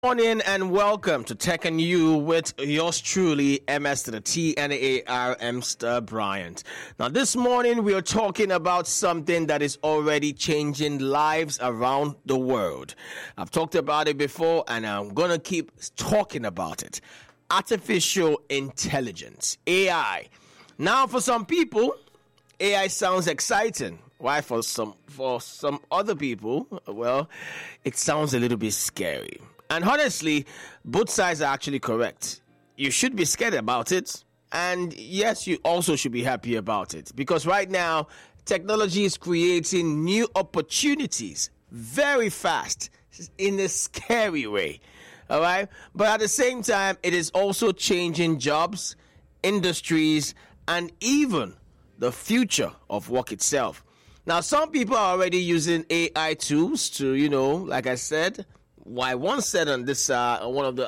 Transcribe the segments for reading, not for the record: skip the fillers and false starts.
Morning and welcome to Tech and You with yours truly, MS to the T and AR, Mr. Bryant. Now, this morning we are talking about something that is already changing lives around the world. I've talked about it before and I'm going to keep talking about it. Artificial intelligence, AI. Now, for some people, AI sounds exciting. Why? For some other people, well, it sounds a little bit scary. And honestly, both sides are actually correct. You should be scared about it. And yes, you also should be happy about it. Because right now, technology is creating new opportunities very fast in a scary way. All right? But at the same time, it is also changing jobs, industries, and even the future of work itself. Now, some people are already using AI tools to, like I said, I once said on this one of the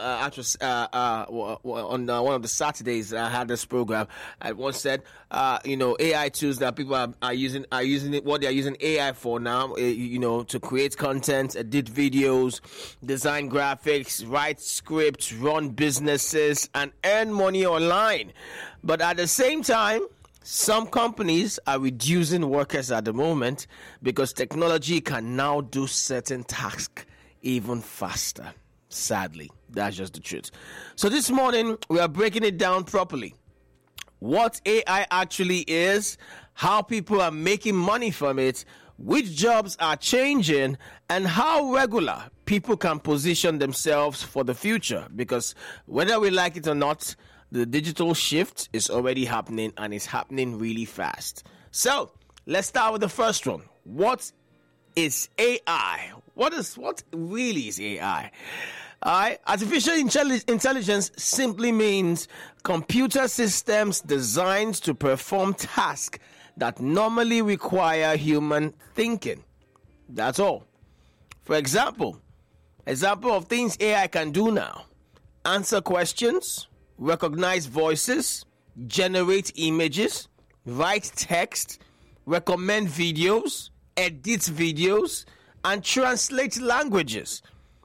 one of the Saturdays I had this program. I once said, AI tools that people are using it. What they are using AI for now, to create content, edit videos, design graphics, write scripts, run businesses, and earn money online. But at the same time, some companies are reducing workers at the moment because technology can now do certain tasks even faster. Sadly, that's just the truth. So this morning, we are breaking it down properly. What AI actually is, how people are making money from it, which jobs are changing, and how regular people can position themselves for the future. Because whether we like it or not, the digital shift is already happening and it's happening really fast. So let's start with the first one. What is AI? What really is AI? Artificial intelligence simply means computer systems designed to perform tasks that normally require human thinking. That's all. For example of things AI can do now: answer questions, recognize voices, generate images, write text, recommend videos, edit videos, and translate languages.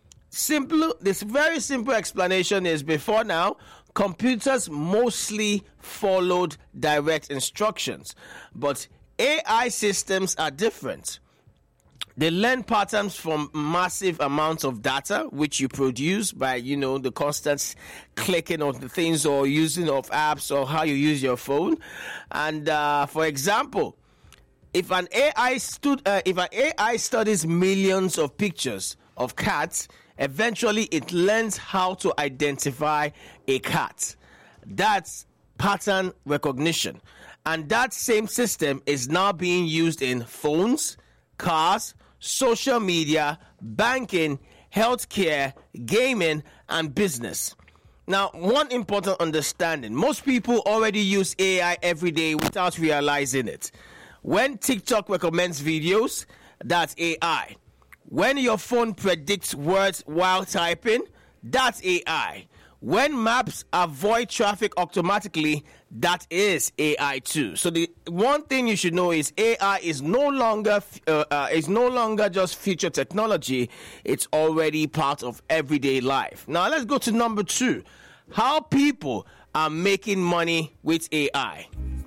This very simple explanation is, before now, computers mostly followed direct instructions. But AI systems are different. They learn patterns from massive amounts of data, which you produce by, the constant clicking of the things or using of apps or how you use your phone. And for example, if an AI studies millions of pictures of cats, eventually it learns how to identify a cat. That's pattern recognition. And that same system is now being used in phones, cars, social media, banking, healthcare, gaming, and business. Now, one important understanding: most people already use AI every day without realizing it. When TikTok recommends videos, that's AI. When your phone predicts words while typing, that's AI. When maps avoid traffic automatically, that is AI too. So the one thing you should know is AI is no longer just future technology. It's already part of everyday life. Now let's go to number 2. How people are making money with AI.